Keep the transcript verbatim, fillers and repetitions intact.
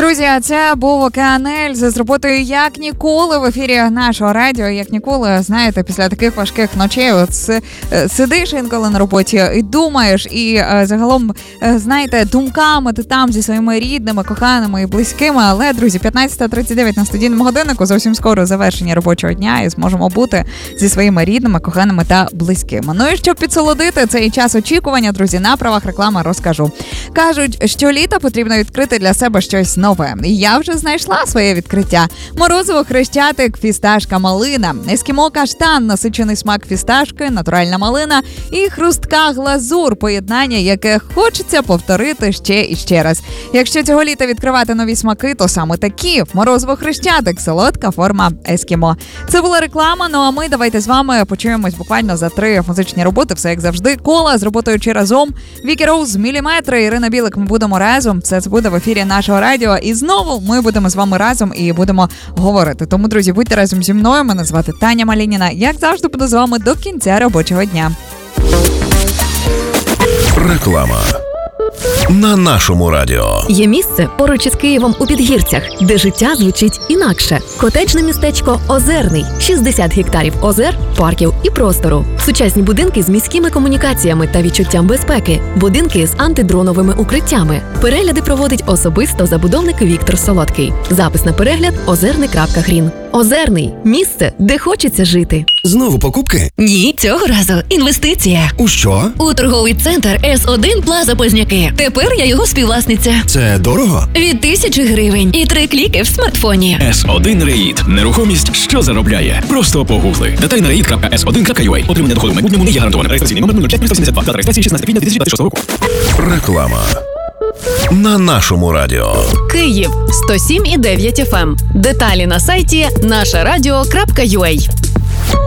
Друзі, це був Океан Ельзи з роботою «Як ніколи» в ефірі нашого радіо. Як ніколи, знаєте, після таких важких ночей от сидиш інколи на роботі і думаєш, і загалом, знаєте, думками ти там зі своїми рідними, коханими і близькими. Але, друзі, п'ятнадцята тридцять дев'ять на студійному годиннику, зовсім скоро завершення робочого дня і зможемо бути зі своїми рідними, коханими та близькими. Ну і щоб підсолодити цей час очікування, друзі, на правах реклами розкажу. Кажуть, що літо потрібно відкрити для себе щось нове. І я вже знайшла своє відкриття. Морозиво хрещатик, фісташка малина, ескімо каштан, насичений смак фісташки, натуральна малина і хрустка глазур, поєднання, яке хочеться повторити ще і ще раз. Якщо цього літа відкривати нові смаки, то саме такі. Морозиво хрещатик, солодка форма ескімо. Це була реклама, ну а ми давайте з вами почуємось буквально за три музичні роботи, все як завжди. Кола з роботою «Чи разом», Вікі Роуз, «Міліметри», Ірина Білик, ми будемо разом. Це буде в ефірі нашого радіо. І знову ми будемо з вами разом і будемо говорити. Тому, друзі, будьте разом зі мною. Мене звати Таня Малініна. Як завжди, буду з вами до кінця робочого дня. Реклама на нашому радіо. Є місце поруч із Києвом у Підгірцях, де життя звучить інакше. Котеджне містечко Озерний. шістдесят гектарів озер, парків і простору. Сучасні будинки з міськими комунікаціями та відчуттям безпеки. Будинки з антидроновими укриттями. Перегляди проводить особисто забудовник Віктор Солодкий. Запис на перегляд озерний крапка грін. Озерний – місце, де хочеться жити. Знову покупки? Ні, цього разу інвестиція. У що? У торговий центр Ес один Плаза Позняки. Тепер я його співвласниця. Це дорого? Від тисячі гривень і три кліки в смартфоні. Ес один Реїд. Нерухомість, що заробляє. Просто погугли. Деталі на реїд крапка ес один крапка ю а. Отримання доходу в майбутньому не є гарантоване. Реєстраційний номер нуль п'ять сто сімдесят два. Дата реєстрації шістнадцяте квітня дві тисячі двадцять шостого року. Реклама на нашому радіо. Київ сто сім і дев'ять еф ем. Деталі на сайті наша радіо крапка ю а.